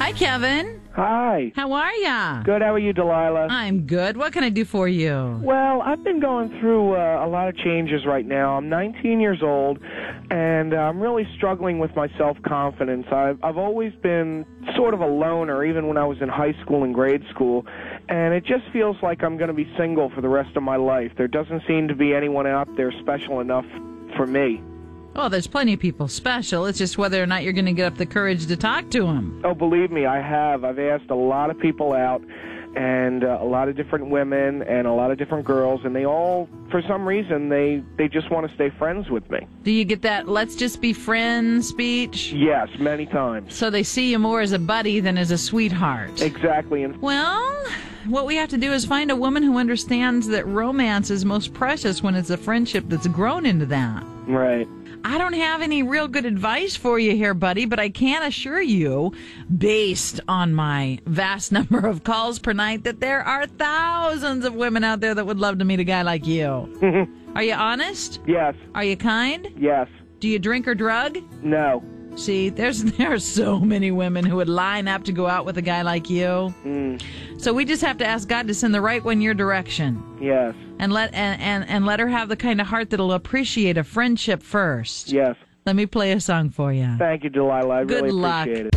Hi, Kevin. Hi. How are ya? Good. How are you, Delilah? I'm good. What can I do for you? Well, I've been going through a lot of changes right now. I'm 19 years old, and I'm really struggling with my self-confidence. I've always been sort of a loner, even when I was in high school and grade school, and it just feels like I'm going to be single for the rest of my life. There doesn't seem to be anyone out there special enough for me. Oh, there's plenty of people special. It's just whether or not you're going to get up the courage to talk to them. Oh, believe me, I have. I've asked a lot of people out, and a lot of different women and a lot of different girls, and they all, for some reason, they just want to stay friends with me. Do you get that let's just be friends speech? Yes, many times. So they see you more as a buddy than as a sweetheart. Exactly. And Well, what we have to do is find a woman who understands that romance is most precious when it's a friendship that's grown into that. right. I don't have any real good advice for you here, buddy, but I can assure you, based on my vast number of calls per night, that there are thousands of women out there that would love to meet a guy like you. Are you honest? Yes. Are you kind? Yes. Do you drink or drug? No. See, there are so many women who would line up to go out with a guy like you. So we just have to ask God to send the right one your direction. Yes. And let her have the kind of heart that'll appreciate a friendship first. Yes. Let me play a song for you. Thank you, Delilah. I Good really luck. appreciate it.